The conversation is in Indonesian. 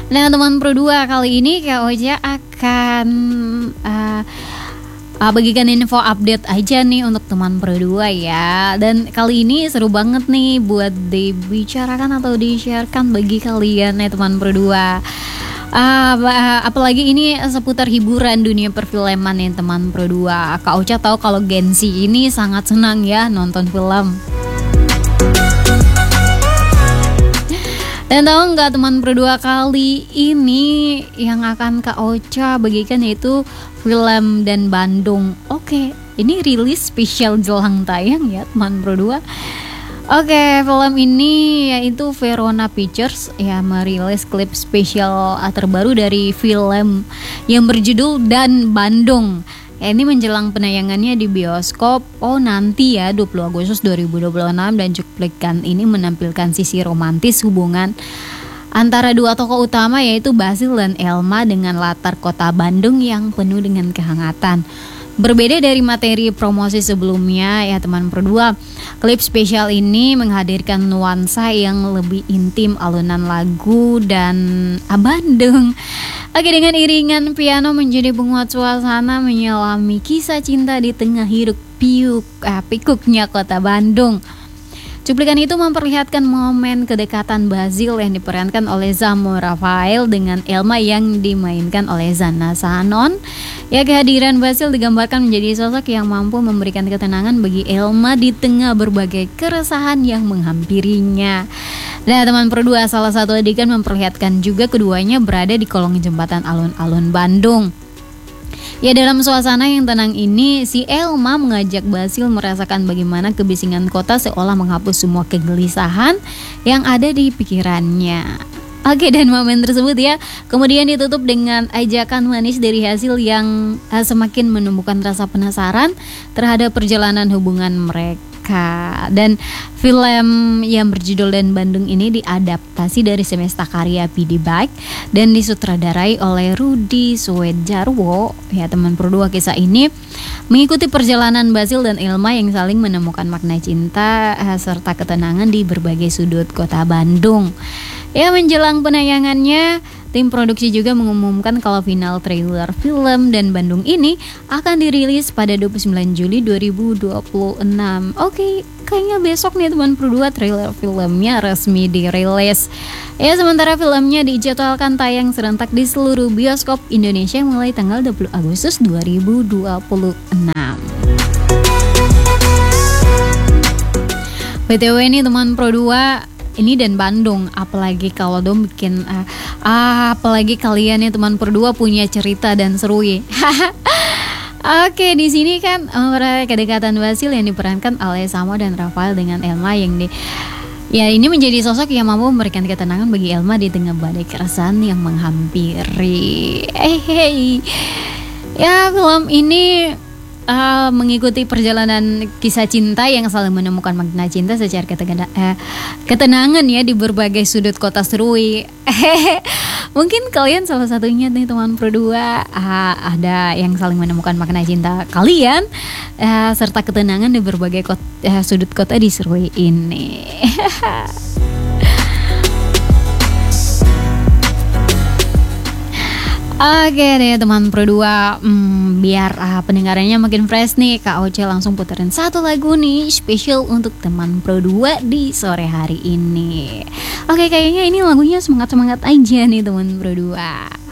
Nah teman Pro 2, kali ini Kak Ocha akan bagikan info update aja nih untuk teman Pro 2 ya. Dan kali ini seru banget nih buat dibicarakan atau di-sharekan bagi kalian ya teman Pro 2. Apalagi ini seputar hiburan dunia perfilman ya teman Pro 2. Kak Ocha tahu kalau Gen Z ini sangat senang ya nonton film. Dan tahu nggak teman Pro 2, kali ini yang akan Kak Ocha bagikan yaitu film Dan Bandung. Oke, ini rilis spesial jelang tayang ya teman Pro 2. Oke, film ini yaitu Verona Pictures ya merilis klip spesial terbaru dari film yang berjudul Dan Bandung. Ya, ini menjelang penayangannya di bioskop nanti ya 20 Agustus 2026, dan cuplikan ini menampilkan sisi romantis hubungan antara dua tokoh utama yaitu Basil dan Elma dengan latar kota Bandung yang penuh dengan kehangatan. Berbeda dari materi promosi sebelumnya ya teman Pro 2, klip spesial ini menghadirkan nuansa yang lebih intim, alunan lagu dan Bandung. Oke, dengan iringan piano menjadi penguat suasana menyelami kisah cinta di tengah hiruk pikuknya kota Bandung. Cuplikan itu memperlihatkan momen kedekatan Basil yang diperankan oleh Zamo Rafael dengan Elma yang dimainkan oleh Zana Sanon. Ya, kehadiran Basil digambarkan menjadi sosok yang mampu memberikan ketenangan bagi Elma di tengah berbagai keresahan yang menghampirinya. Nah, teman Pro 2, salah satu adegan memperlihatkan juga keduanya berada di kolong jembatan alun-alun Bandung. Ya, dalam suasana yang tenang ini, si Elma mengajak Basil merasakan bagaimana kebisingan kota seolah menghapus semua kegelisahan yang ada di pikirannya. Oke, dan momen tersebut ya kemudian ditutup dengan ajakan manis dari hasil yang semakin menumbuhkan rasa penasaran terhadap perjalanan hubungan mereka. Dan film yang berjudul Dan Bandung ini diadaptasi dari Semesta Karya PD Baik dan disutradarai oleh Rudi Suedjarwo. Ya teman Pro 2, kisah ini mengikuti perjalanan Basil dan Elma yang saling menemukan makna cinta serta ketenangan di berbagai sudut kota Bandung. Ya, menjelang penayangannya, tim produksi juga mengumumkan kalau final trailer film Dan Bandung ini akan dirilis pada 29 Juli 2026. Oke, kayaknya besok nih teman Pro 2 trailer filmnya resmi dirilis. Ya, sementara filmnya dijadwalkan tayang serentak di seluruh bioskop Indonesia mulai tanggal 20 Agustus 2026. BTW nih teman Pro 2, ini Dan Bandung, apalagi kalau dong bikin apalagi kalian ya teman Pro 2 punya cerita dan seru ya. Oke, di sini kan kedekatan Basil yang diperankan oleh Samo dan Rafael dengan Elma yang ini menjadi sosok yang mampu memberikan ketenangan bagi Elma di tengah badai keresahan yang menghampiri. Ya, film ini mengikuti perjalanan kisah cinta yang saling menemukan makna cinta secara ketenangan ya di berbagai sudut kota Serui. Mungkin kalian salah satunya nih teman Pro 2, ada yang saling menemukan makna cinta kalian serta ketenangan di berbagai sudut kota di Serui ini. Oke deh teman Pro 2, biar pendengarannya makin fresh nih, Kak Ocha langsung puterin satu lagu nih spesial untuk teman Pro 2 di sore hari ini. Oke, kayaknya ini lagunya semangat-semangat aja nih teman Pro 2.